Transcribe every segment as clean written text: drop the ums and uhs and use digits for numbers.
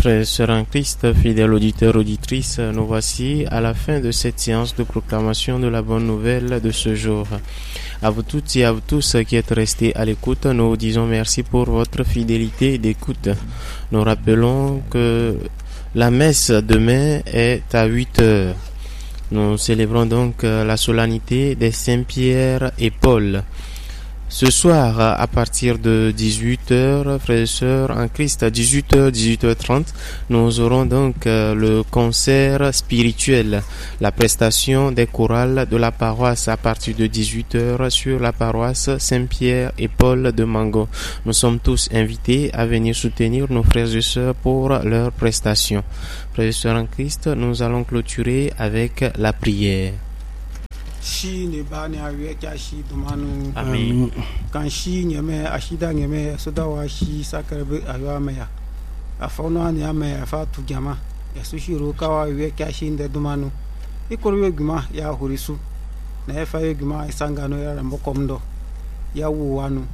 Frères et sœurs en Christ, fidèles auditeurs, auditrices, nous voici à la fin de cette séance de proclamation de la bonne nouvelle de ce jour. À vous toutes et à vous tous qui êtes restés à l'écoute, nous disons merci pour votre fidélité d'écoute. Nous rappelons que la messe demain est à 8h. Nous célébrons donc la solennité des Saint-Pierre et Paul. Ce soir, à partir de 18h, frères et sœurs en Christ, à 18h, 18h30, nous aurons donc le concert spirituel, la prestation des chorales de la paroisse à partir de 18h sur la paroisse Saint-Pierre et Paul de Mango. Nous sommes tous invités à venir soutenir nos frères et sœurs pour leur prestation. Frères et sœurs en Christ, nous allons clôturer avec la prière. Shi ne ba ni awe kya shi dumanu Amen. kan shi nyeme ashida nyeme sodawa shi sakarbe ayo meya afono ani ameya fa tu jama ya sushiro kawa awe kya shi nde dumanu ikoro yeguma ya hurisu na efa yeguma isangano ya rambokomdo ya wuwanu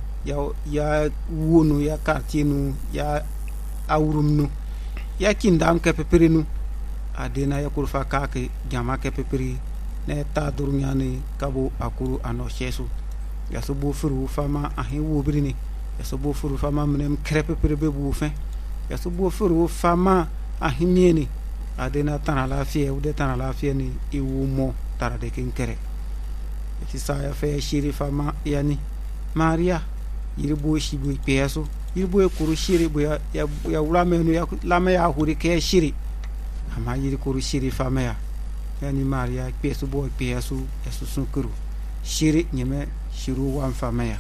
ya wunu ya kartinu ya awurumnu ya kindam ke peperinu adena ya kurfa kake jama ke peperi ne ta durunyani kabo akuru ano shesu ya so bo furu fama ahin wo birini ya so bo furu fama mnem krepe perebe bu fe ya so bo furu fama ahin mieni adena tan ala fie ude tan ala fie ni iwu mo tara de kinkere ti sa ya fe shiri fama yani maria yirbo shibu peso yirbo ekuru shiri bo ya ulamenu ya lama ya huri ke shiri ama yirikuru shiri fama ya yani maria pesu boy pesu esu sunkuru shiri nyeme shiru wan famaya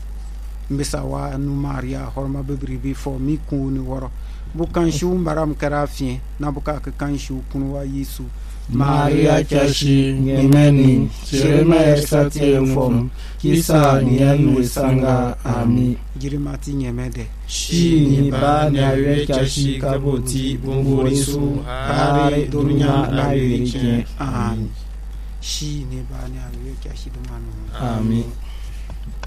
mbisa wa nu maria horma bebri bi fo mi kuni woro bukan shu maram karafien na buka kan shu kunu wa yesu maria chashi nyemeni shirema ersati fom kisa ni wisanga ami jirimati nyemede shi ni ba ni awe chashi kaboti bongorisu hare dunya na yeke amen shi ni ba ni awe chashi dumanu amen.